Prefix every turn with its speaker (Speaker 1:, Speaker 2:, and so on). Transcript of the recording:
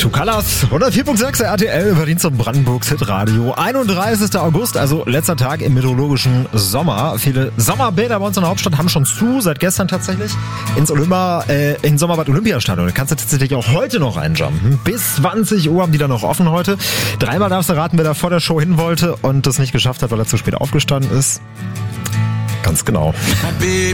Speaker 1: True Colors, 104.6 RTL, Berlin zum Brandenburgs Hitradio. 31. August, also letzter Tag im meteorologischen Sommer. Viele Sommerbäder bei uns in der Hauptstadt haben schon zu, seit gestern tatsächlich, ins Sommerbad Olympiastadion. Da kannst du tatsächlich auch heute noch reinjumpen. Bis 20 Uhr haben die da noch offen heute. Dreimal darfst du raten, wer da vor der Show hin wollte und das nicht geschafft hat, weil er zu spät aufgestanden ist. Ganz genau.